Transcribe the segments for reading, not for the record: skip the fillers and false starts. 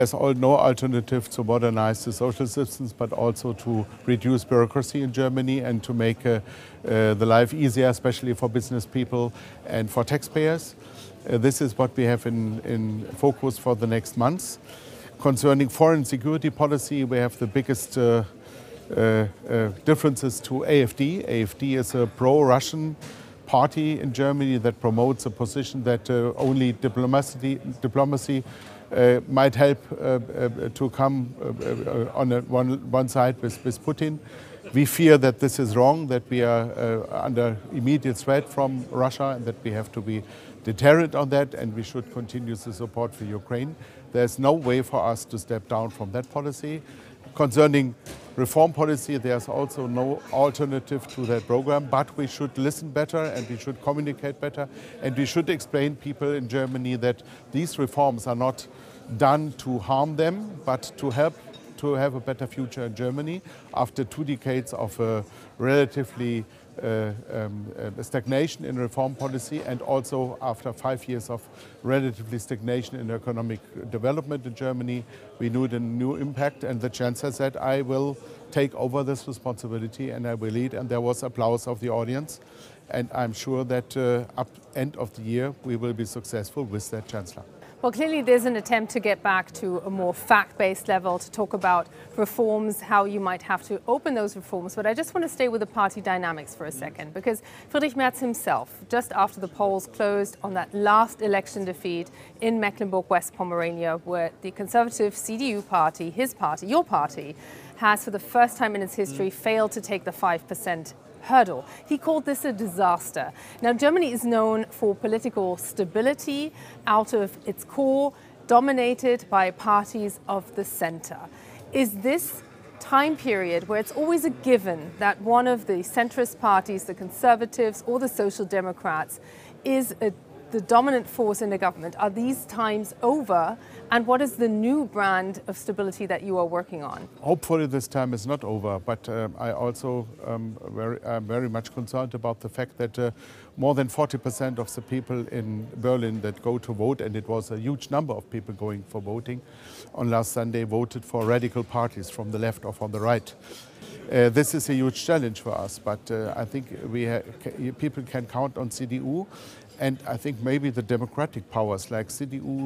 There's no alternative to modernize the social systems, but also to reduce bureaucracy in Germany and to make the life easier, especially for business people and for taxpayers. This is what we have in focus for the next months. Concerning foreign security policy, we have the biggest differences to AfD. AfD is a pro-Russian party in Germany that promotes a position that only diplomacy might help to come on one side with Putin. We fear that this is wrong, that we are under immediate threat from Russia and that we have to be deterrent on that, and we should continue the support for Ukraine. There's no way for us to step down from that policy. Concerning reform policy, there's also no alternative to that program, but we should listen better and we should communicate better and we should explain people in Germany that these reforms are not done to harm them, but to help to have a better future in Germany after 2 decades of relatively stagnation in reform policy, and also after 5 years of relatively stagnation in economic development in Germany. We need a new impact, and the Chancellor said, I will take over this responsibility and I will lead, and there was applause of the audience. And I'm sure that up end of the year we will be successful with that Chancellor. Well, clearly there's an attempt to get back to a more fact-based level, to talk about reforms, how you might have to open those reforms. But I just want to stay with the party dynamics for a second, because Friedrich Merz himself, just after the polls closed on that last election defeat in Mecklenburg-West Pomerania, where the conservative CDU party, his party, your party, has for the first time in its history failed to take the 5% hurdle. He called this a disaster. Now, Germany is known for political stability out of its core, dominated by parties of the center. Is this time period where it's always a given that one of the centrist parties, the Conservatives or the Social Democrats, is the dominant force in the government? Are these times over? And what is the new brand of stability that you are working on? Hopefully this time is not over, but I also am very much concerned about the fact that more than 40% of the people in Berlin that go to vote, and it was a huge number of people going for voting on last Sunday, voted for radical parties from the left or from the right. This is a huge challenge for us, but I think people can count on CDU, and I think maybe the democratic powers like CDU,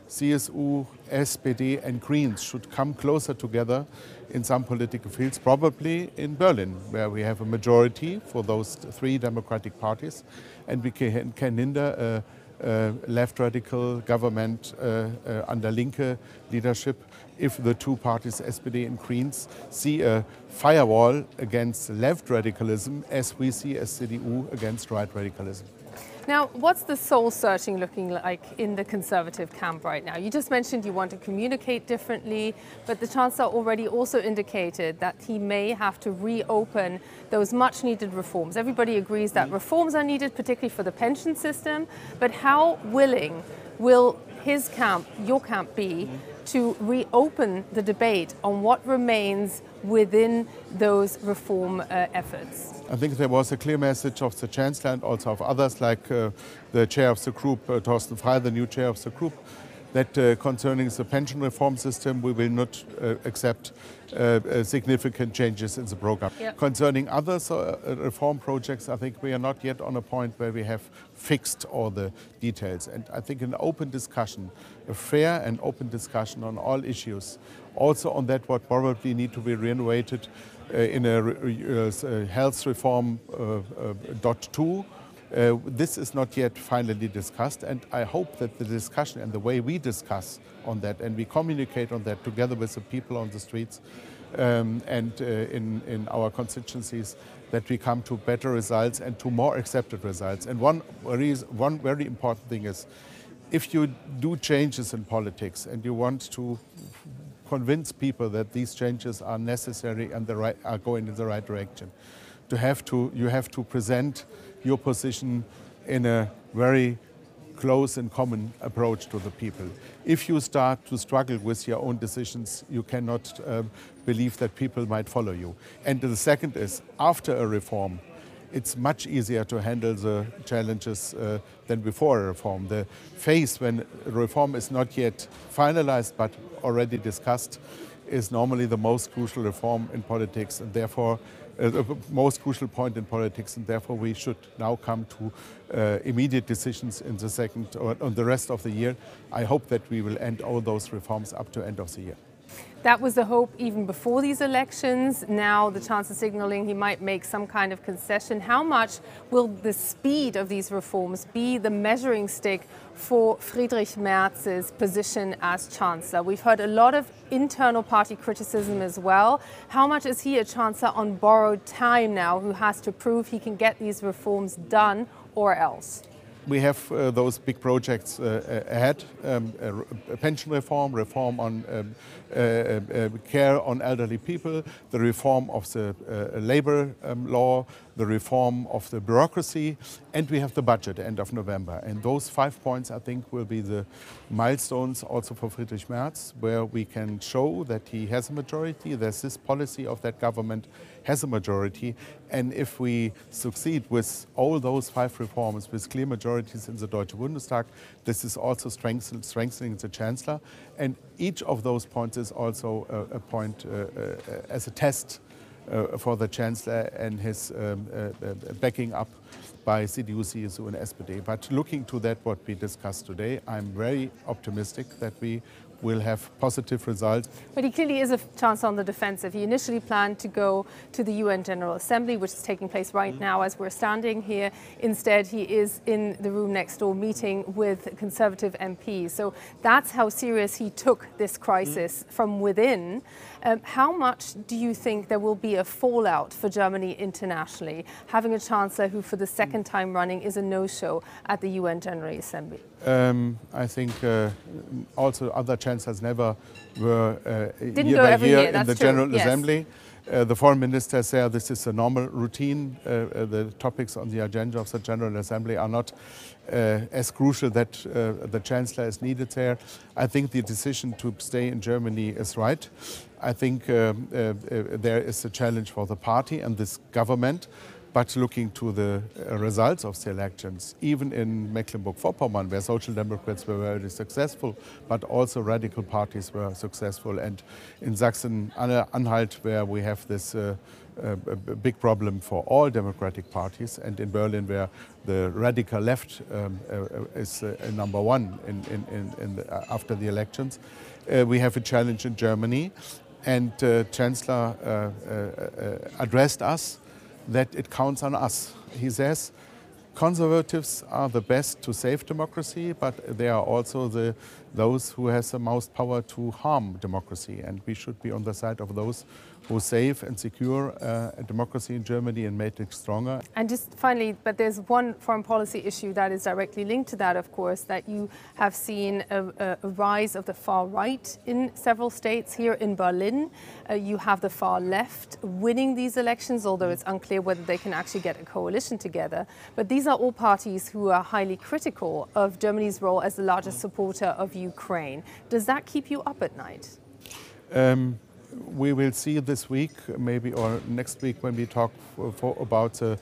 CSU, SPD and Greens should come closer together in some political fields, probably in Berlin, where we have a majority for those 3 democratic parties, and we can hinder a left radical government under Linke leadership if the 2 parties, SPD and Greens, see a firewall against left radicalism as we see as CDU against right radicalism. Now, what's the soul searching looking like in the Conservative camp right now? You just mentioned you want to communicate differently, but the Chancellor already also indicated that he may have to reopen those much needed reforms. Everybody agrees that reforms are needed, particularly for the pension system, but how willing will his camp, your camp, be to reopen the debate on what remains within those reform efforts? I think there was a clear message of the Chancellor and also of others, like the chair of the group, Thorsten Frey, the new chair of the group, that concerning the pension reform system, we will not accept significant changes in the program. Yep. Concerning other reform projects, I think we are not yet on a point where we have fixed all the details. And I think an open discussion, a fair and open discussion on all issues, also on that what probably need to be renovated in a health reform .2. This is not yet finally discussed, and I hope that the discussion and the way we discuss on that and we communicate on that together with the people on the streets and in our constituencies, that we come to better results and to more accepted results. And one very important thing is, if you do changes in politics and you want to convince people that these changes are necessary and are going in the right direction, you have to present your position in a very close and common approach to the people. If you start to struggle with your own decisions, you cannot believe that people might follow you. And the second is, after a reform, it's much easier to handle the challenges than before a reform. The phase when reform is not yet finalized but already discussed is normally the most crucial reform in politics, and therefore the most crucial point in politics, and therefore we should now come to immediate decisions in the second or on the rest of the year. I hope that we will end all those reforms up to end of the year. That was the hope even before these elections. Now the Chancellor signaling he might make some kind of concession. How much will the speed of these reforms be the measuring stick for Friedrich Merz's position as Chancellor? We've heard a lot of internal party criticism as well. How much is he a Chancellor on borrowed time now, who has to prove he can get these reforms done or else? We have those big projects ahead, a pension reform, reform on care on elderly people, the reform of the labor law, the reform of the bureaucracy, and we have the budget end of November. And those 5 points, I think, will be the milestones also for Friedrich Merz, where we can show that he has a majority, there's this policy of that government has a majority, and if we succeed with all those 5 reforms with clear majorities in the Deutsche Bundestag, this is also strengthening the Chancellor, and each of those points is also a point as a test for the Chancellor and his backing up by CDU, CSU and SPD. But looking to that, what we discussed today, I'm very optimistic that we will have positive results. But he clearly is a Chancellor on the defensive. He initially planned to go to the UN General Assembly, which is taking place right now as we're standing here. Instead, he is in the room next door meeting with Conservative MPs. So that's how serious he took this crisis from within. How much do you think there will be a fallout for Germany internationally, having a Chancellor who for the second time running is a no-show at the UN General Assembly? I think also other chancellors never were Didn't year go by every year year, in that's the true, General yes. Assembly. The foreign minister said this is a normal routine. The topics on the agenda of the General Assembly are not as crucial that the Chancellor is needed there. I think the decision to stay in Germany is right. I think there is a challenge for the party and this government. But looking to the results of the elections, even in Mecklenburg-Vorpommern, where Social Democrats were very successful, but also radical parties were successful, and in Sachsen-Anhalt, where we have this big problem for all democratic parties, and in Berlin, where the radical left is number one after the elections, we have a challenge in Germany, and Chancellor addressed us that it counts on us. He says conservatives are the best to save democracy, but they are also those who have the most power to harm democracy. And we should be on the side of those who save and secure democracy in Germany and make it stronger. And just finally, but there's one foreign policy issue that is directly linked to that, of course, that you have seen a rise of the far right in several states. Here in Berlin, you have the far left winning these elections, although it's unclear whether they can actually get a coalition together. But these are all parties who are highly critical of Germany's role as the largest supporter of Ukraine. Does that keep you up at night? We will see this week, maybe, or next week when we talk about the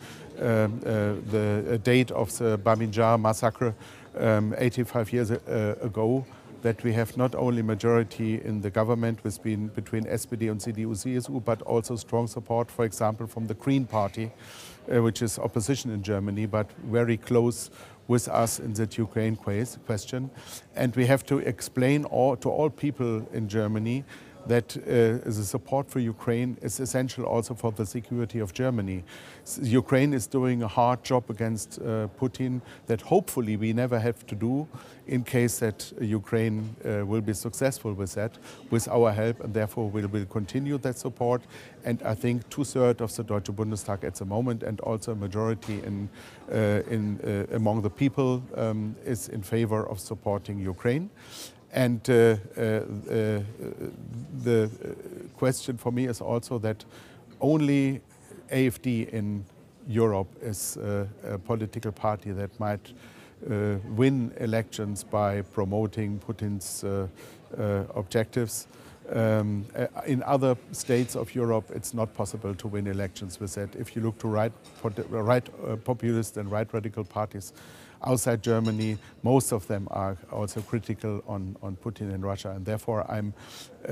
date of the Bamyan massacre 85 years ago, that we have not only majority in the government between SPD and CDU-CSU, but also strong support, for example, from the Green Party, which is opposition in Germany, but very close with us in the Ukraine question. And we have to explain to all people in Germany that the support for Ukraine is essential also for the security of Germany. Ukraine is doing a hard job against Putin that hopefully we never have to do in case that Ukraine will be successful with that, with our help, and therefore we will continue that support. And I think 2/3 of the Deutsche Bundestag at the moment, and also a majority among the people, is in favor of supporting Ukraine. And the question for me is also that only AfD in Europe is a political party that might win elections by promoting Putin's objectives. In other states of Europe, it's not possible to win elections with that. If you look to right populist and right radical parties outside Germany, most of them are also critical on Putin and Russia, and therefore I'm